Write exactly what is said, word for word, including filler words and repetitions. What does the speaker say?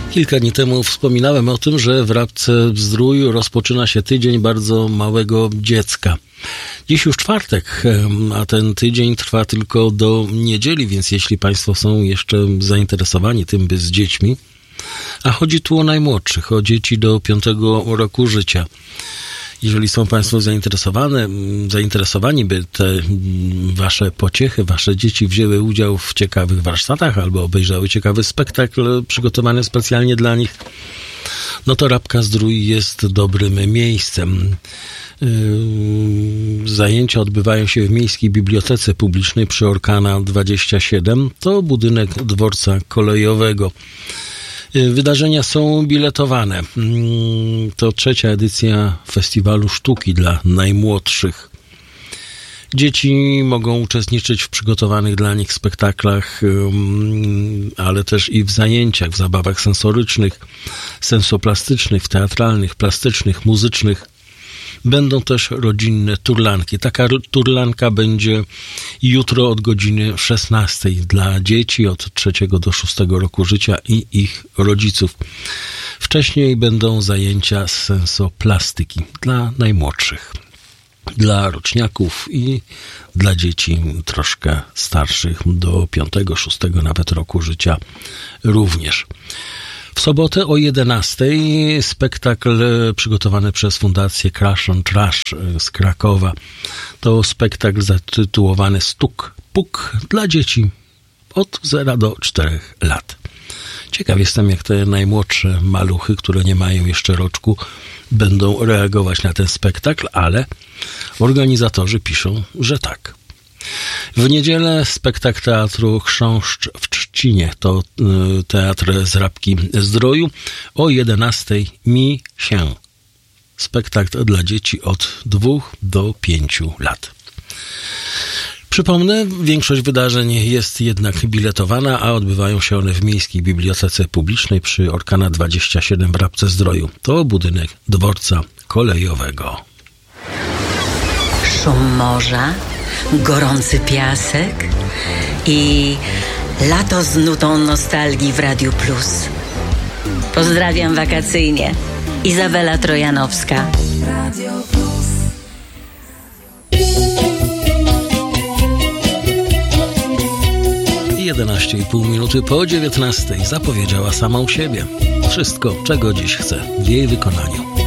Kilka dni temu wspominałem o tym, że w Rabce Zdrój rozpoczyna się tydzień bardzo małego dziecka. Dziś już czwartek, a ten tydzień trwa tylko do niedzieli, więc jeśli Państwo są jeszcze zainteresowani tym, by z dziećmi, a chodzi tu o najmłodszych, o dzieci do piątego roku życia. Jeżeli są Państwo zainteresowane, zainteresowani, by te Wasze pociechy, Wasze dzieci wzięły udział w ciekawych warsztatach albo obejrzały ciekawy spektakl przygotowany specjalnie dla nich, no to Rabka Zdrój jest dobrym miejscem. Zajęcia odbywają się w Miejskiej Bibliotece Publicznej przy Orkana dwadzieścia siedem. To budynek dworca kolejowego. Wydarzenia są biletowane. To trzecia edycja Festiwalu Sztuki dla najmłodszych. Dzieci mogą uczestniczyć w przygotowanych dla nich spektaklach, ale też i w zajęciach, w zabawach sensorycznych, sensoplastycznych, teatralnych, plastycznych, muzycznych. Będą też rodzinne turlanki. Taka turlanka będzie jutro od godziny szesnastej dla dzieci od trzeciego do szóstego roku życia i ich rodziców. Wcześniej będą zajęcia z sensoplastyki dla najmłodszych, dla roczniaków i dla dzieci troszkę starszych do piątego, szóstego nawet roku życia również. W sobotę o jedenastej spektakl przygotowany przez Fundację Crash on Trash z Krakowa. To spektakl zatytułowany Stuk Puk dla dzieci od zera do czterech lat. Ciekaw jestem, jak te najmłodsze maluchy, które nie mają jeszcze roczku, będą reagować na ten spektakl, ale organizatorzy piszą, że tak. W niedzielę spektakl Teatru Chrząszcz w Trzcinie, to y, teatr z Rabki Zdroju, o jedenastej Mi się. Spektakl dla dzieci od dwóch do pięciu lat. Przypomnę, większość wydarzeń jest jednak biletowana, a odbywają się one w Miejskiej Bibliotece Publicznej przy Orkana dwadzieścia siedem w Rabce Zdroju. To budynek dworca kolejowego. Szum morza, gorący piasek i lato z nutą nostalgii w Radiu Plus. Pozdrawiam wakacyjnie. Izabela Trojanowska. Radio Plus. jedenaście i pół minuty po dziewiętnastej zapowiedziała sama u siebie. Wszystko, czego dziś chce w jej wykonaniu.